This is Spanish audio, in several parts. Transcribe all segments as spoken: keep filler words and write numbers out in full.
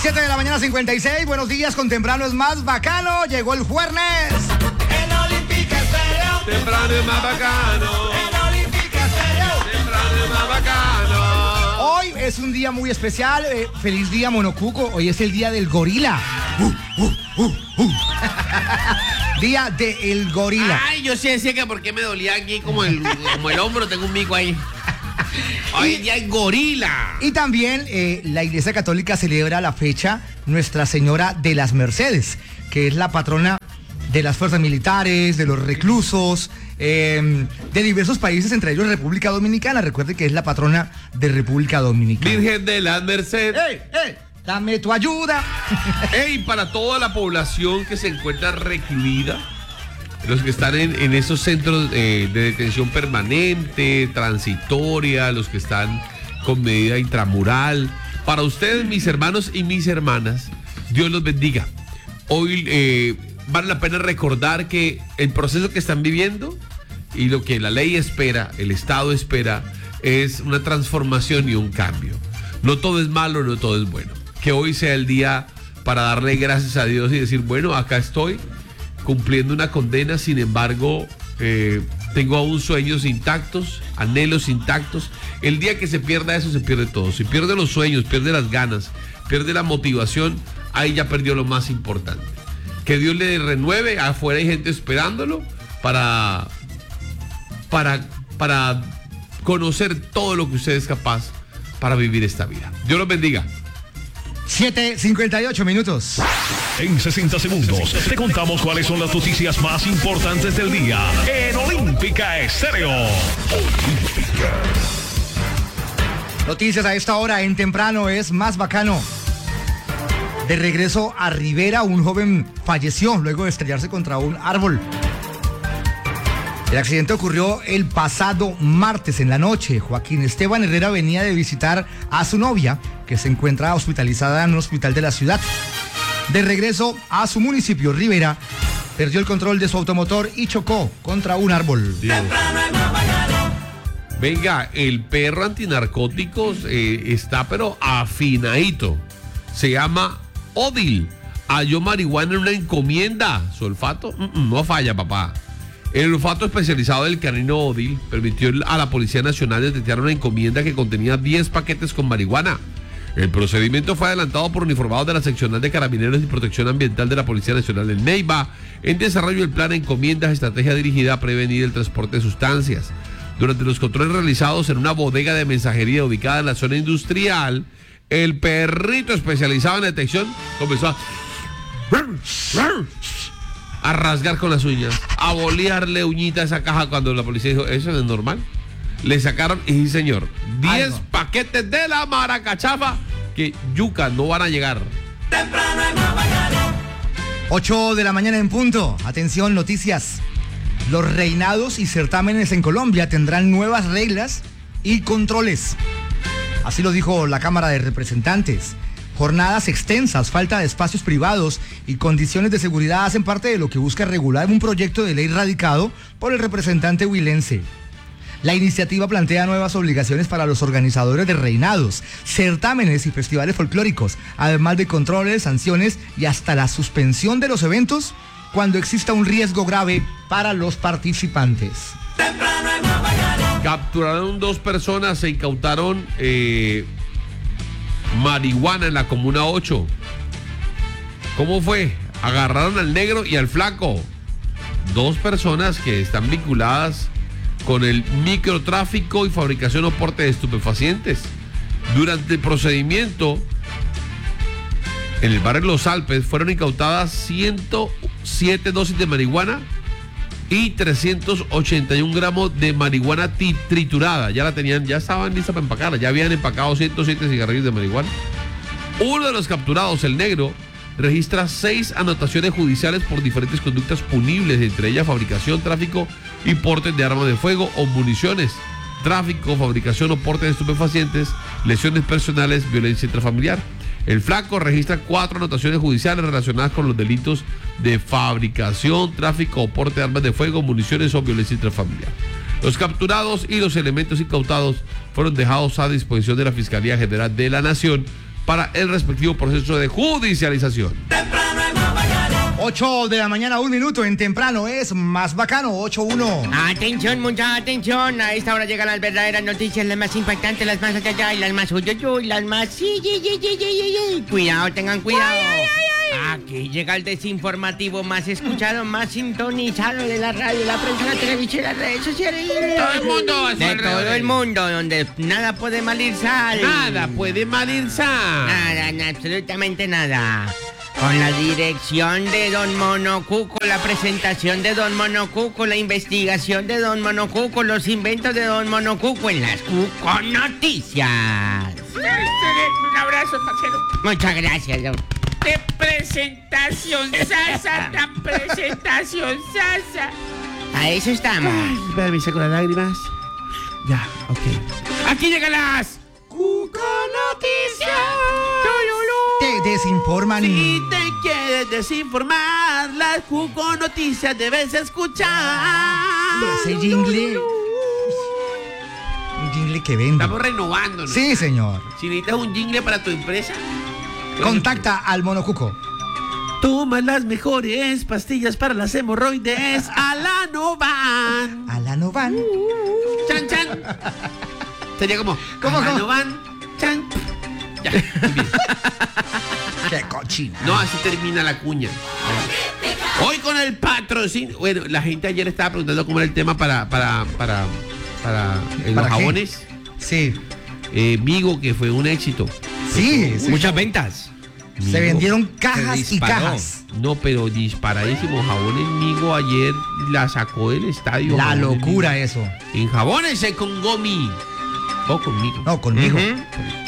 siete de la mañana, cincuenta y seis. Buenos días, con temprano es más bacano. Llegó el jueves. El Olímpica Estéreo. Temprano es más bacano. El Olímpica Estéreo. Temprano es más bacano. Hoy es un día muy especial. Eh, feliz día, Monocuco. Hoy es el día del gorila. Uh, uh, uh, uh. Día del gorila. Ay, yo sí decía que por qué me dolía aquí como el, como el hombro, tengo un mico ahí. Hoy ya hay gorila. Y también eh, la Iglesia Católica celebra la fecha Nuestra Señora de las Mercedes, que es la patrona de las fuerzas militares, de los reclusos, eh, de diversos países, entre ellos República Dominicana. Recuerde que es la patrona de República Dominicana. Virgen de las Mercedes. ¡Ey, ey! Dame tu ayuda. Ey, para toda la población que se encuentra recluida, los que están en, en esos centros eh, de detención permanente, transitoria, los que están con medida intramural, para ustedes, mis hermanos y mis hermanas, Dios los bendiga. Hoy eh, vale la pena recordar que el proceso que están viviendo y lo que la ley espera, el Estado espera, es una transformación y un cambio. No todo es malo, no todo es bueno. Que hoy sea el día para darle gracias a Dios y decir, bueno, acá estoy cumpliendo una condena, sin embargo, eh, tengo aún sueños intactos, anhelos intactos. El día que se pierda eso, se pierde todo. Si pierde los sueños, pierde las ganas, pierde la motivación, ahí ya perdió lo más importante. Que Dios le renueve, afuera hay gente esperándolo para, para, para conocer todo lo que usted es capaz para vivir esta vida. Dios los bendiga. siete cincuenta y ocho minutos. En sesenta segundos te contamos cuáles son las noticias más importantes del día en Olímpica Estéreo. Olímpica. Noticias a esta hora en temprano es más bacano. De regreso a Rivera, un joven falleció luego de estrellarse contra un árbol. El accidente ocurrió el pasado martes en la noche. Joaquín Esteban Herrera venía de visitar a su novia, que se encuentra hospitalizada en un hospital de la ciudad. De regreso a su municipio, Rivera, perdió el control de su automotor y chocó contra un árbol. Venga, el perro antinarcóticos eh, está pero afinadito. Se llama Odil. Halló marihuana en una encomienda. Su olfato mm, no falla, papá. El olfato especializado del canino Odil permitió a la Policía Nacional detectar una encomienda que contenía diez paquetes con marihuana. El procedimiento fue adelantado por uniformados de la Seccional de Carabineros y Protección Ambiental de la Policía Nacional en Neiva, en desarrollo del plan Encomiendas, estrategia dirigida a prevenir el transporte de sustancias. Durante los controles realizados en una bodega de mensajería ubicada en la zona industrial, el perrito especializado en detección comenzó a... a rasgar con las uñas, a bolearle uñita a esa caja cuando la policía dijo, eso no es normal. Le sacaron, y sí, señor, diez no. paquetes de la maracachafa que yuca no van a llegar. ocho de la mañana en punto. Atención, noticias. Los reinados y certámenes en Colombia tendrán nuevas reglas y controles. Así lo dijo la Cámara de Representantes. Jornadas extensas, falta de espacios privados y condiciones de seguridad hacen parte de lo que busca regular un proyecto de ley radicado por el representante huilense. La iniciativa plantea nuevas obligaciones para los organizadores de reinados, certámenes y festivales folclóricos, además de controles, sanciones y hasta la suspensión de los eventos cuando exista un riesgo grave para los participantes. Capturaron dos personas, se incautaron eh, marihuana en la Comuna ocho. ¿Cómo fue? Agarraron al negro y al flaco. Dos personas que están vinculadas con el microtráfico y fabricación o porte de estupefacientes. Durante el procedimiento, en el barrio Los Alpes, fueron incautadas ciento siete dosis de marihuana y trescientos ochenta y un gramos de marihuana triturada. Ya la tenían, ya estaban listas para empacarla. Ya habían empacado ciento siete cigarrillos de marihuana. Uno de los capturados, el negro, registra seis anotaciones judiciales por diferentes conductas punibles, entre ellas fabricación, tráfico y porte de armas de fuego o municiones, tráfico, fabricación o porte de estupefacientes, lesiones personales, violencia intrafamiliar. El flaco registra cuatro anotaciones judiciales relacionadas con los delitos de fabricación, tráfico o porte de armas de fuego, municiones o violencia intrafamiliar. Los capturados y los elementos incautados fueron dejados a disposición de la Fiscalía General de la Nación para el respectivo proceso de judicialización. Temprano es más bacano. ocho de la mañana, un minuto. En temprano es más bacano. ocho uno. Atención, mucha atención. A esta hora llegan las verdaderas noticias, las más impactantes, las más allá y las más uy, uy, uy, las más sí, sí, sí, sí, sí, sí. Cuidado, tengan cuidado. Aquí llega el desinformativo más escuchado, más sintonizado de la radio, la prensa, la televisión, las redes sociales. Todo el mundo a su De alrededor. todo el mundo, donde nada puede mal ir sal. Nada puede mal ir sal. Nada, na- absolutamente nada. Con la dirección de Don Monocuco, la presentación de Don Monocuco, la investigación de Don Monocuco, los inventos de Don Monocuco en las Cuco Noticias. Un abrazo, parcero. Muchas gracias, don. De presentación, Sasa, tan presentación, Sasa. A eso estamos. Espérame, saco las lágrimas. Ya, ok. Aquí llegan las Cuco Noticias. Te desinforman. Si te quieres desinformar, las Cuco Noticias debes escuchar. Ese jingle. Un jingle que vende. Estamos renovándonos. Sí, señor. Si necesitas un jingle para tu empresa, Contacta al Monocuco. toma las mejores pastillas para las hemorroides. Alanovan. Alanovan. Chan, chan. Sería como, ¿Cómo, cómo? Alanovan. Chan. Ya, muy bien. Qué cochina. No, así termina la cuña. Hoy con el patrocinio. Bueno, la gente ayer estaba preguntando cómo era el tema para, para, para, para eh, los ¿Para qué? jabones. Sí. Eh, Vigo, que fue un éxito. Sí, sí. Muchas ventas. Se vendieron cajas Se y disparó. cajas. No, pero disparadísimo. Jabones Migo ayer la sacó del estadio. La Jabones locura Migo. eso. En jabones se con Gomi. O conmigo. No, conmigo. Ujú.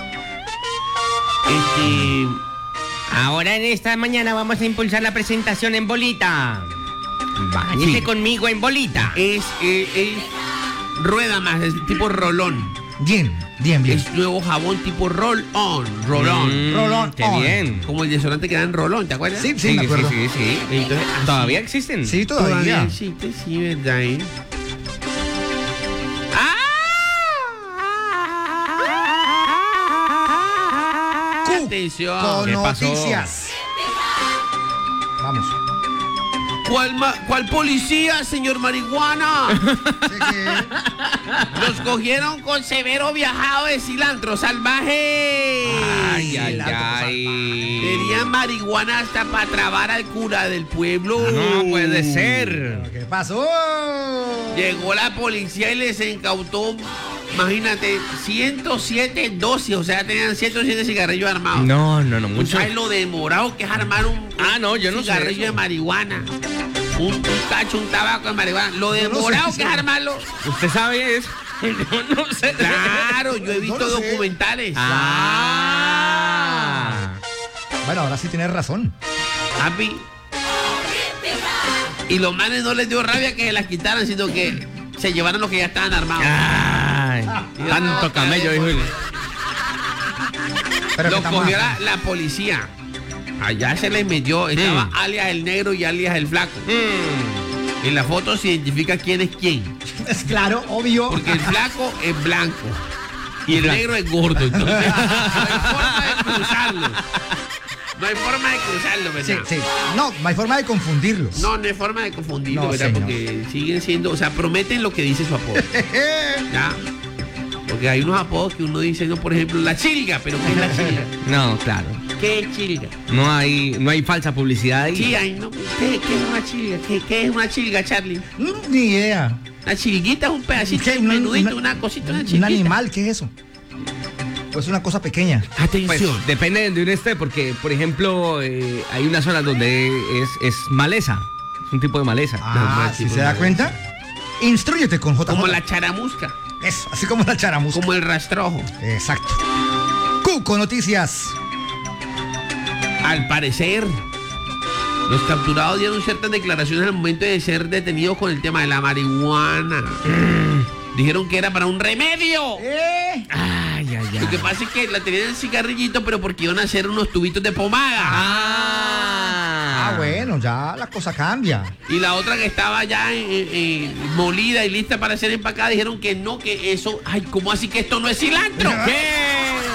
Este. Ahora en esta mañana vamos a impulsar la presentación en bolita. Báñese Sí. conmigo en bolita. Es, eh, es rueda más, es tipo rolón. Bien, bien, bien. Es nuevo jabón tipo roll on. Rolón. Mm, Rolón Qué on. bien. Como el desodorante que da en rolón, ¿te acuerdas? Sí, sí, me acuerdo. sí, sí. Entonces, así. ¿Todavía existen? Sí, Todavía todavía. existe, sí, ¿verdad? eh? Cu- Atención. Con ¿Qué pasó? noticias. Vamos. ¿Cuál, ma- ¿Cuál policía, señor marihuana? Sé que- Los cogieron con severo viajado de cilantro salvaje. Ay, ay, Cilantro ay. Tenían marihuana hasta para trabar al cura del pueblo. No puede ser. ¿Qué pasó? Llegó la policía y les incautó, imagínate, ciento siete dosis, o sea, tenían ciento siete cigarrillos armados. No, no, no, ¿Tú mucho. sabes lo demorado que es armar un, Ah, no, yo no sé cigarrillo eso. de marihuana? Un, un cacho, un tabaco de marihuana. Lo Yo no demorado sé, que es sí. armarlo. ¿Usted sabe eso? Yo no sé. Claro, yo he visto No lo sé. documentales. Ah. Bueno, ahora sí tienes razón. Papi. Y los manes no les dio rabia que se las quitaran, sino que se llevaron los que ya estaban armados. Ay, tanto camello, dijo. él. Pero que Lo estamos cogió acá. la, la policía. Allá se les metió. Estaba Mm. alias el negro y alias el flaco. Mm. En la foto se identifica quién es quién. Es claro, obvio. Porque el flaco es blanco. Y el Blanco. negro es gordo. Entonces, no hay forma de cruzarlo. No hay forma de cruzarlo, Sí, ¿verdad? sí. No, no hay forma de confundirlos. No, no hay forma de confundirlo, No, ¿verdad? señor. Porque siguen siendo, o sea, prometen lo que dice su apodo. ¿Ya? Porque hay unos apodos que uno dice, no, por ejemplo, la chilga, pero ¿qué es la chilga? No, claro. ¿Qué es chilga? No hay, no hay falsa publicidad ahí. Sí, hay, ¿no? ¿Qué, qué es una chilga? ¿Qué, qué es una chilga, Charlie? Mm, Ni idea. La chilguita es un pedacito, ¿Qué? un Una- menudito, una- una cosita, una Un chilguita. animal, ¿qué es eso? Pues una cosa pequeña. Pues Atención. depende de donde uno esté, porque, por ejemplo, eh, hay una zona donde es, es maleza. Es un tipo de maleza. Ah, mal ¿sí tipo se de da maleza. cuenta? Instrúyete con J J. Como la charamusca, Eso, así como la charamusca. como el rastrojo. Exacto. Cuco Noticias. Al parecer, los capturados dieron ciertas declaraciones al momento de ser detenidos con el tema de la marihuana. Dijeron que era para un remedio. Eh. Ay, ay, Lo que ay. pasa es que la tenían en cigarrillito, pero porque iban a hacer unos tubitos de pomada. Ah, Ah, bueno, ya la cosa cambia. Y la otra que estaba ya eh, eh, molida y lista para ser empacada, dijeron que no, que eso, ay, ¿cómo así que esto no es cilantro? ¿Qué?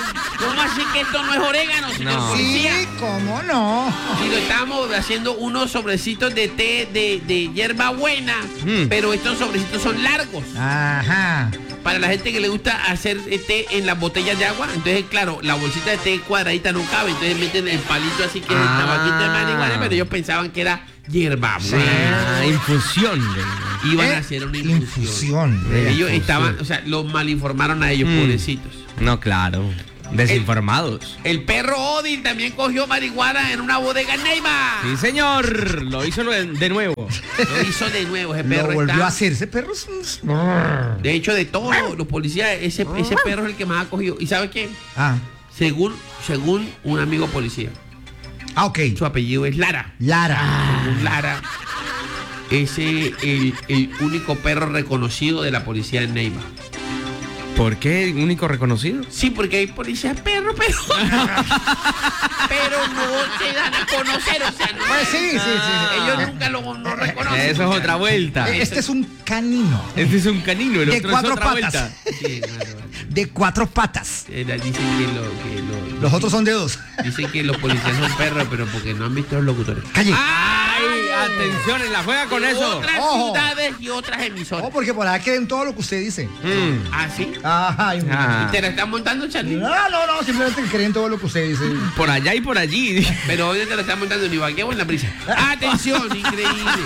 ¿Cómo así que esto no es orégano, señor No. Sí, policía? ¿cómo no? Si lo estamos haciendo unos sobrecitos de té de, de hierbabuena, Mm. pero estos sobrecitos son largos. Ajá. Para la gente que le gusta hacer eh, té en las botellas de agua, entonces claro, la bolsita de té cuadradita no cabe, entonces meten el palito así que es el Ah. tabaquito de marihuana, pero ellos pensaban que era hierbabuena. Ah, infusión. Iban Eh, a hacer una infusión. infusión. Ellos Infusión. estaban, o sea, los malinformaron a ellos, Mm. pobrecitos. No, claro. Desinformados. El perro Odin también cogió marihuana en una bodega en Neiva. Sí, señor. Lo hizo nue- de nuevo. Lo hizo de nuevo, ese perro Lo volvió está- a hacer. Ese perro es un... De hecho, de todos los, los policías, ese, ese perro es el que más ha cogido. ¿Y sabe qué? Ah, Según, según un amigo policía, ah, ok. su apellido es Lara. Lara. Según Lara, ese es el, el único perro reconocido de la policía en Neiva. ¿Por qué único reconocido? Sí, porque hay policías perros, pero. pero no se dan a conocer, o sea, no. Pues sí, sí, sí, sí. Ellos nunca lo no reconocen. Eso es otra vuelta. Eh, Este es un canino. Este es un canino, el De otro cuatro es otra patas. vuelta. Sí, claro, claro. De cuatro patas. Eh, Dicen que, lo, que lo- Los otros son de dos. dicen que los policías son perros, pero porque no han visto los locutores. Calle. ¡Ay! Atención, en la juega con eso. Otras Ojo. ciudades y otras emisoras. Oh, porque por ahí creen todo lo que usted dice. Mm. ¿Ah, sí? Ajá. y- Ah. ¿Y te la están montando, Charlie? No, no, no, simplemente creen todo lo que usted dice. Por allá y por allí. Pero hoy te la están montando en Ibagué o en la brisa. ¡Atención! Increíble.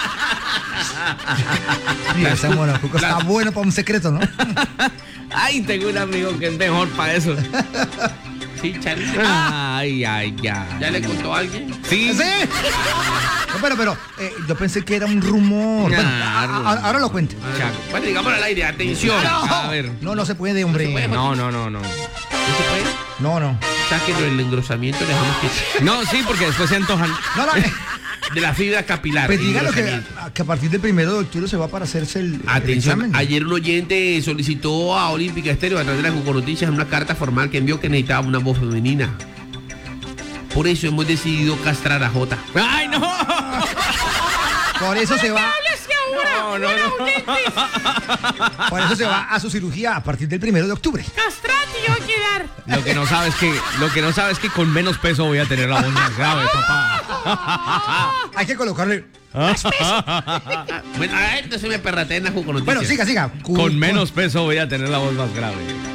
Mira, ese monocuco está bueno para un secreto, ¿no? Ay, tengo un amigo que es mejor para eso. Sí, Charlie. Ay, ay, ya. ¿Ya le contó a alguien? Sí. ¿Sí? No, pero, pero, eh, yo pensé que era un rumor. Bueno, Nah, a- a- ahora lo cuento. Chaco. Bueno, digamos al aire. Atención. A ver. No, no se puede, hombre. puede. No, no, no, no. ¿No se puede? No, no. O sea, que el engrosamiento le dejamos que... No, sí, porque después se antojan. No, no. eh, De la fibra capilar. Pues dígalo que, engrosamiento. que a partir del primero de octubre se va para hacerse el, el Atención, examen. ayer un oyente solicitó a Olímpica Estéreo a través de las Cuco Noticias una carta formal que envió que necesitaba una voz femenina. Por eso hemos decidido castrar a Jota. ¡Ay, no! Por eso se va. No, no, no. Por eso se va a su cirugía a partir del primero de octubre. Lo que no sabes que, lo que no sabes es que con menos peso voy a tener la voz más grave, papá. Hay que colocarle. Bueno, a él no se me perratea en las Cuco Noticias. Bueno, siga, siga. Cu- Con menos peso voy a tener la voz más grave.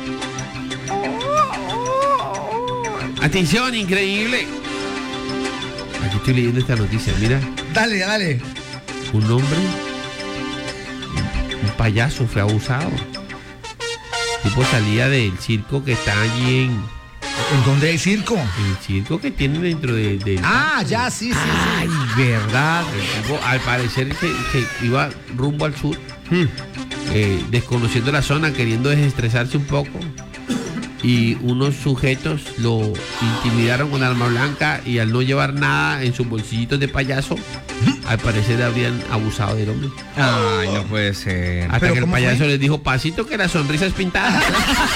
Atención, increíble. Aquí estoy leyendo esta noticia, mira. Dale, dale. Un hombre, un payaso fue abusado. El tipo salía del circo que está allí en... ¿En dónde hay circo? El circo que tienen dentro de... de- Ah, ya, sí, sí, Ay, verdad. El tipo, al parecer, se, se iba rumbo al sur, Hmm. eh, desconociendo la zona, queriendo desestresarse un poco. Y unos sujetos lo intimidaron con arma blanca y al no llevar nada en sus bolsillitos de payaso, al parecer habrían abusado del hombre. Ay, no puede ser. Hasta ¿Pero que el cómo payaso fue? les dijo, pasito que la sonrisa es pintada.